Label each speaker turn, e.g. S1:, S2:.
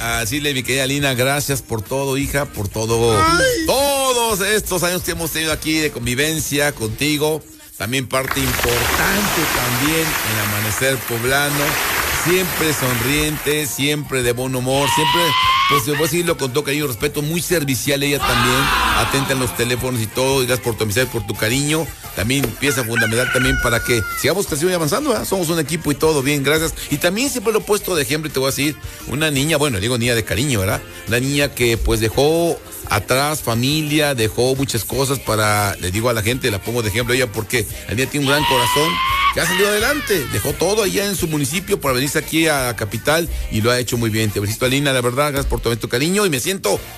S1: Así le, mi querida Lina, gracias por todo, hija, por todo. Todos estos años que hemos tenido aquí de convivencia contigo. También parte importante también en Amanecer Poblano. Siempre sonriente, siempre de buen humor, siempre, pues voy a decirlo con todo cariño y respeto, muy servicial ella también, atenta en los teléfonos y todo, y gracias por tu amistad, por tu cariño, también pieza fundamental también para que sigamos creciendo y avanzando, ¿verdad? Somos un equipo y todo, bien, gracias. Y también siempre lo he puesto de ejemplo y te voy a decir, una niña, bueno, digo niña de cariño, ¿verdad? Una niña que pues dejó atrás familia, dejó muchas cosas para, le digo a la gente, la pongo de ejemplo a ella porque el día tiene un gran corazón, que ha salido adelante, dejó todo allá en su municipio para venirse aquí a Capital y lo ha hecho muy bien. Te felicito, Alina, la verdad, gracias por todo tu cariño y me siento